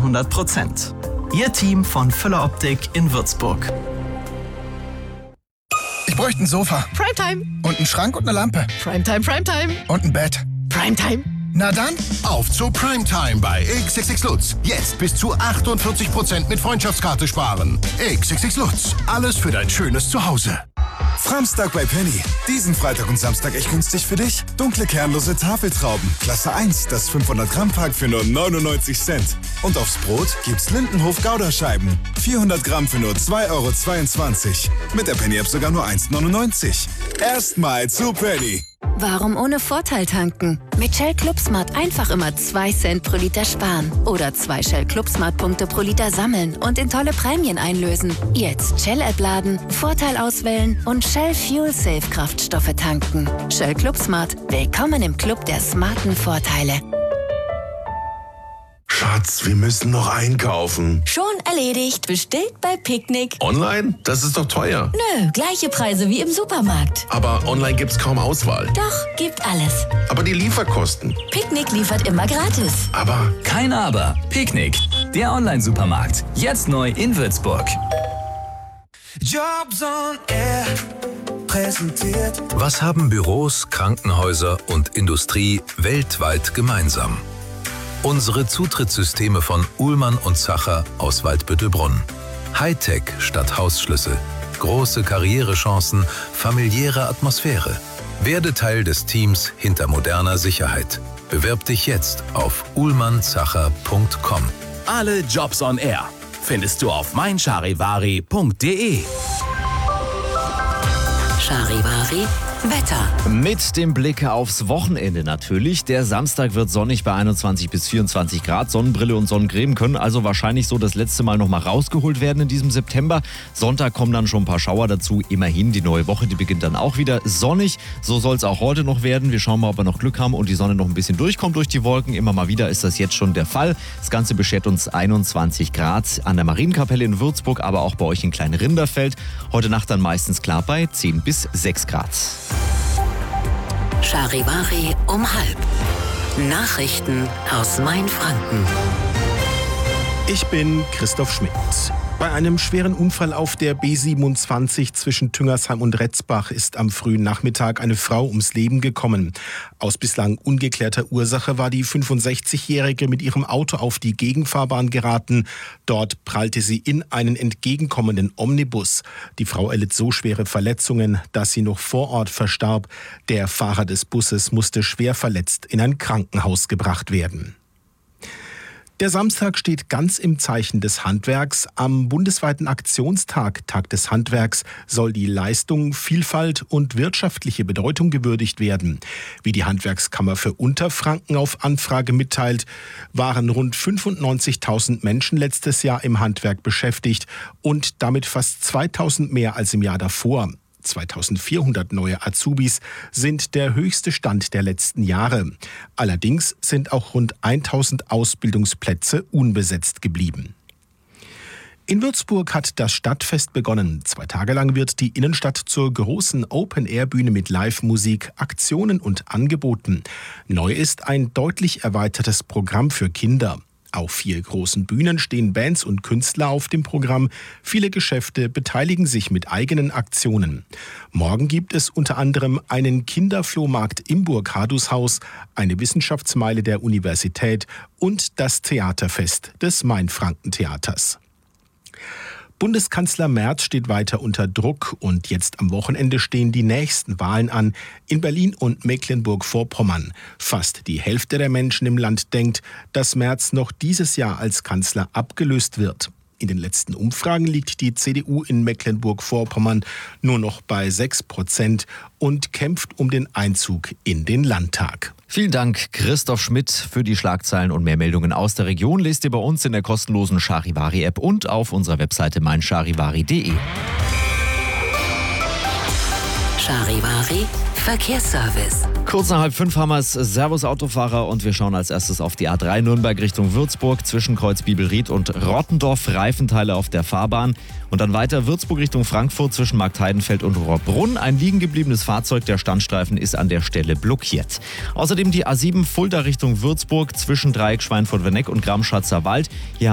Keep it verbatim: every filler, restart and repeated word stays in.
hundert Prozent. Ihr Team von Füller Optik in Würzburg. Ich bräuchte ein Sofa. Primetime. Und einen Schrank und eine Lampe. Primetime, Primetime. Und ein Bett. Primetime. Na dann, auf zu Primetime bei X X X Lutz. Jetzt bis zu achtundvierzig Prozent mit Freundschaftskarte sparen. X X X Lutz. Alles für dein schönes Zuhause. Framstag bei Penny. Diesen Freitag und Samstag echt günstig für dich. Dunkle kernlose Tafeltrauben. Klasse eins, das fünfhundert Gramm Pack für nur neunundneunzig Cent. Und aufs Brot gibt's Lindenhof Gouda-Scheiben. vierhundert Gramm für nur zwei Euro zweiundzwanzig. Mit der Penny-App sogar nur eins neunundneunzig. Erstmal zu Penny. Warum ohne Vorteil tanken? Mit Shell ClubSmart einfach immer zwei Cent pro Liter sparen. Oder zwei Shell ClubSmart-Punkte pro Liter sammeln und in tolle Prämien einlösen. Jetzt Shell-App laden, Vorteil auswählen und Shell Fuel Safe Kraftstoffe tanken. Shell ClubSmart. Willkommen im Club der smarten Vorteile. Schatz, wir müssen noch einkaufen. Schon erledigt. Bestellt bei Picknick. Online? Das ist doch teuer. Nö, gleiche Preise wie im Supermarkt. Aber online gibt's kaum Auswahl. Doch, gibt alles. Aber die Lieferkosten? Picknick liefert immer gratis. Aber... Kein Aber. Picknick, der Online-Supermarkt. Jetzt neu in Würzburg. Jobs on Air präsentiert. Was haben Büros, Krankenhäuser und Industrie weltweit gemeinsam? Unsere Zutrittssysteme von Uhlmann und Zacher aus Waldbüttelbrunn. Hightech statt Hausschlüssel. Große Karrierechancen, familiäre Atmosphäre. Werde Teil des Teams hinter moderner Sicherheit. Bewirb dich jetzt auf uhlmannzacher punkt com. Alle Jobs on Air findest du auf meincharivari punkt de. Charivari Wetter. Mit dem Blick aufs Wochenende natürlich. Der Samstag wird sonnig bei einundzwanzig bis vierundzwanzig Grad. Sonnenbrille und Sonnencreme können also wahrscheinlich so das letzte Mal noch mal rausgeholt werden in diesem September. Sonntag kommen dann schon ein paar Schauer dazu. Immerhin, die neue Woche, die beginnt dann auch wieder sonnig. So soll es auch heute noch werden. Wir schauen mal, ob wir noch Glück haben und die Sonne noch ein bisschen durchkommt durch die Wolken. Immer mal wieder ist das jetzt schon der Fall. Das Ganze beschert uns einundzwanzig Grad an der Marienkapelle in Würzburg, aber auch bei euch in Klein-Rinderfeld. Heute Nacht dann meistens klar bei zehn bis sechs Grad. Charivari um halb. Nachrichten aus Mainfranken. Ich bin Christoph Schmidt. Bei einem schweren Unfall auf der B siebenundzwanzig zwischen Tüngersheim und Retzbach ist am frühen Nachmittag eine Frau ums Leben gekommen. Aus bislang ungeklärter Ursache war die fünfundsechzigjährige mit ihrem Auto auf die Gegenfahrbahn geraten. Dort prallte sie in einen entgegenkommenden Omnibus. Die Frau erlitt so schwere Verletzungen, dass sie noch vor Ort verstarb. Der Fahrer des Busses musste schwer verletzt in ein Krankenhaus gebracht werden. Der Samstag steht ganz im Zeichen des Handwerks. Am bundesweiten Aktionstag, Tag des Handwerks, soll die Leistung, Vielfalt und wirtschaftliche Bedeutung gewürdigt werden. Wie die Handwerkskammer für Unterfranken auf Anfrage mitteilt, waren rund fünfundneunzigtausend Menschen letztes Jahr im Handwerk beschäftigt und damit fast zweitausend mehr als im Jahr davor. zweitausendvierhundert neue Azubis sind der höchste Stand der letzten Jahre. Allerdings sind auch rund tausend Ausbildungsplätze unbesetzt geblieben. In Würzburg hat das Stadtfest begonnen. Zwei Tage lang wird die Innenstadt zur großen Open-Air-Bühne mit Live-Musik, Aktionen und Angeboten. Neu ist ein deutlich erweitertes Programm für Kinder. Auf vier großen Bühnen stehen Bands und Künstler auf dem Programm. Viele Geschäfte beteiligen sich mit eigenen Aktionen. Morgen gibt es unter anderem einen Kinderflohmarkt im Burghardus-Haus, eine Wissenschaftsmeile der Universität und das Theaterfest des Mainfranken-Theaters. Bundeskanzler Merz steht weiter unter Druck und jetzt am Wochenende stehen die nächsten Wahlen an in Berlin und Mecklenburg-Vorpommern. Fast die Hälfte der Menschen im Land denkt, dass Merz noch dieses Jahr als Kanzler abgelöst wird. In den letzten Umfragen liegt die C D U in Mecklenburg-Vorpommern nur noch bei sechs Prozent und kämpft um den Einzug in den Landtag. Vielen Dank, Christoph Schmidt, für die Schlagzeilen und mehr Meldungen aus der Region lest ihr bei uns in der kostenlosen Charivari-App und auf unserer Webseite meincharivari punkt de. Charivari Verkehrsservice. Kurz nach halb fünf haben wir es. Servus Autofahrer und wir schauen als erstes auf die A drei Nürnberg Richtung Würzburg zwischen Kreuz Bibelried und Rottendorf. Reifenteile auf der Fahrbahn. Und dann weiter Würzburg Richtung Frankfurt zwischen Marktheidenfeld und Rohrbrunn. Ein liegen gebliebenes Fahrzeug, der Standstreifen ist an der Stelle blockiert. Außerdem die A sieben Fulda Richtung Würzburg zwischen Dreieck Schweinfurt-Werneck und Gramschatzer Wald. Hier